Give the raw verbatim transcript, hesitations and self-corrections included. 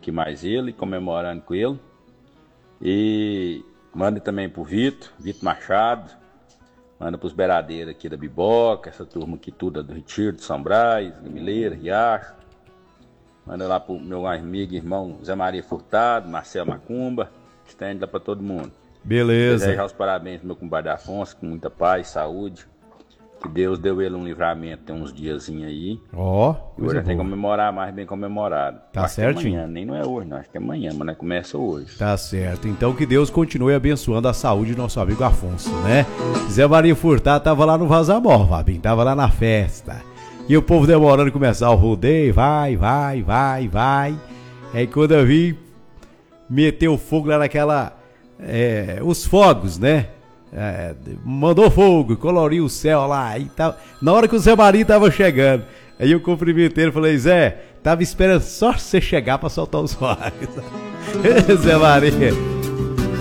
aqui mais ele, comemorando com ele. E manda também pro Vitor, Vitor Machado. Manda pros beiradeiros aqui da Biboca, essa turma aqui toda do Retiro, de São Brás, Gamileira, Riacho. Manda lá pro meu amigo e irmão Zé Maria Furtado, Marcelo Macumba. Estende lá pra todo mundo. Beleza. Desejar os parabéns pro meu compadre Afonso, com muita paz, saúde. Que Deus deu ele um livramento, tem uns diazinhos aí. Ó, oh, e hoje tem que comemorar mais bem comemorado. Tá certinho. Amanhã, nem não é hoje, não. Acho que é amanhã, mas né, começa hoje. Tá certo. Então que Deus continue abençoando a saúde do nosso amigo Afonso, né? Zé Maria Furtado tava lá no Vazamor, Fabinho. Tava lá na festa. E o povo demorando a começar o rodeio. Vai, vai, vai, vai. Aí quando eu vi, meteu fogo lá naquela... É, os fogos, né? É, mandou fogo, coloriu o céu lá e tal. Na hora que o Zé Maria tava chegando, aí eu cumprimentei ele e falei: Zé, tava esperando só você chegar pra soltar os fogos. Zé Maria,